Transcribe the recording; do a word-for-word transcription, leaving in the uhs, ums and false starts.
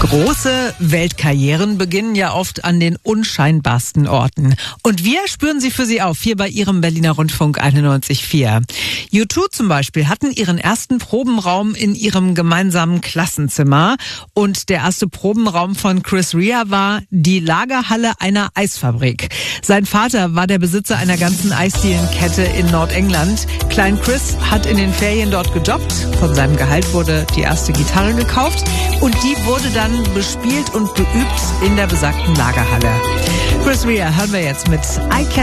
Große Weltkarrieren beginnen ja oft an den unscheinbarsten Orten. Und wir spüren sie für Sie auf, hier bei Ihrem Berliner Rundfunk einundneunzig Komma vier. U zwei zum Beispiel hatten ihren ersten Probenraum in ihrem gemeinsamen Klassenzimmer. Und der erste Probenraum von Chris Rea war die Lagerhalle einer Eisfabrik. Sein Vater war der Besitzer einer ganzen Eisdielenkette in Nordengland. Klein Chris hat in den Ferien dort gejobbt. Von seinem Gehalt wurde die erste Gitarre gekauft. Und die wurde dann bespielt und geübt in der besagten Lagerhalle. Chris Rea hören wir jetzt mit I Can